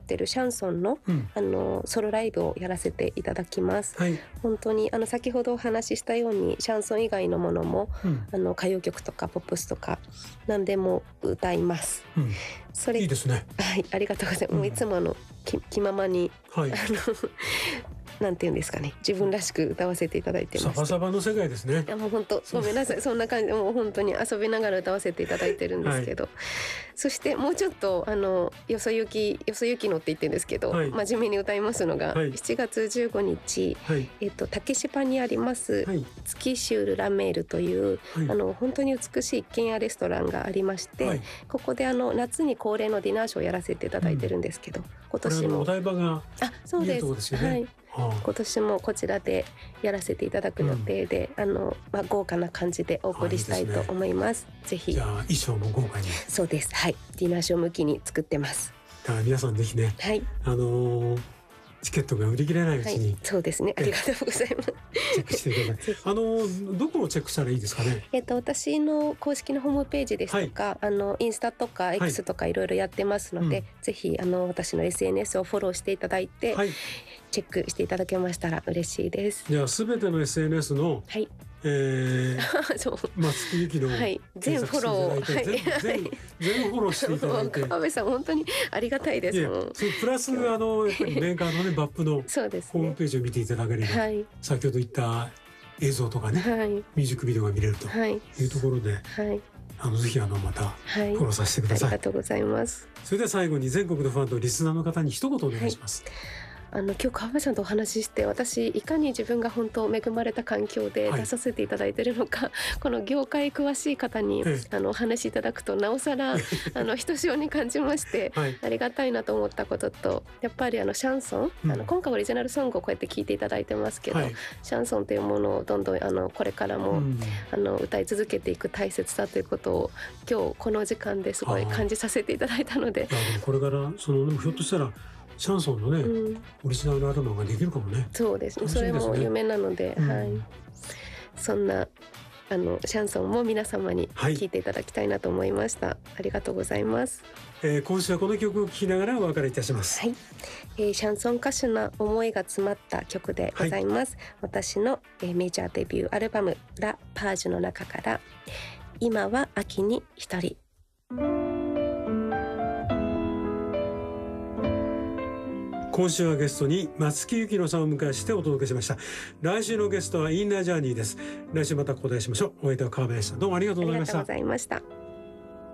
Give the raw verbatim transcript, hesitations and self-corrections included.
ってるシャンソンの、うん、あのソロライブをやらせていただきます、はい、本当にあの先ほどお話ししたようにシャンソン以外のものも、うん、あの歌謡曲とかポップスとか何でも歌います、うん、それいいですね。 はい、ありがとうございます、うん、もういつもあの 気, 気ままに、はい、あのなんていうんですかね、自分らしく歌わせていただいてまして、 サバサバの世界ですね。 いやもう本当ごめんなさいそんな感じでもう本当に遊びながら歌わせていただいてるんですけど、はい、そしてもうちょっとあのよそゆきよそゆきのって言ってるんですけど、はい、真面目に歌いますのが、はい、しちがつじゅうごにち、はい、えっと、竹芝にあります、はい、月シュールラメールという、はい、あの本当に美しい一軒家レストランがありまして、はい、ここであの夏に恒例のディナーショーをやらせていただいてるんですけど、うん、今年もお台場があそうです、 いいとこですよね、はい、 今年もこちらでやらせていただく予定で、うん、あのまあ、豪華な感じでお送りしたいと思います。ぜひ。 じゃあ衣装も豪華に。 そうです。はい。ディナーショー向きに作ってます。 だから皆さんぜひね、はい、あのー、チケットが売り切れないうちに、はい、 そうですね、ありがとうございます。 チェックしていただいてあのどこをチェックしたらいいですかね。 えっと私の公式のホームページですとか、はい、あのインスタとか X とかいろいろやってますので、はい、ぜひあの私の エスエヌエス をフォローしていただいて、はい、チェックしていただけましたら嬉しいです。 じゃあすべての エスエヌエス の、はい、えー、そう松木由紀の全フォロー、はい、 全全フォローしていただいて、 川辺さん本当にありがたいです。いやプラスあのやっぱりメーカーのねバップのホームページを見ていただければ、はい、先ほど言った映像とかね、はい、ミュージックビデオが見れるというところで、はい、あのぜひあのまたフォローさせてください、 はい、ありがとうございます。 それでは最後に全国のファンとリスナーの方に一言お願いします。 はい、あの今日川辺さんとお話しして私いかに自分が本当恵まれた環境で出させていただいているのか、はい、この業界詳しい方にあのお話しいただくとなおさらあのひとしおに感じまして、はい、ありがたいなと思ったことと、やっぱりあのシャンソン、うん、あの今回オリジナルソングをこうやって聴いていただいてますけど、はい、シャンソンというものをどんどんあのこれからも、うん、あの歌い続けていく大切さということを今日この時間ですごい感じさせていただいたので、 いやでもこれからそのひょっとしたらシャンソンのね、うん、オリジナルアルバムができるかもね。 そうですね、それも夢なので、うん、はい、そんなあのシャンソンも皆様に聴いていただきたいなと思いました、はい、ありがとうございます。 えー、今週はこの曲を聴きながらお別れいたします。 はい、えー、シャンソン歌手の思いが詰まった曲でございます、はい、私の、えー、メジャーデビューアルバムラ・パージュの中から今は秋に一人。 今週はゲストに松木由紀乃さんを迎えしてお届けしました。来週のゲストはインナージャーニーです。来週また交代しましょう。お相手は川辺でした。どうもありがとうございました。 ありがとうございました。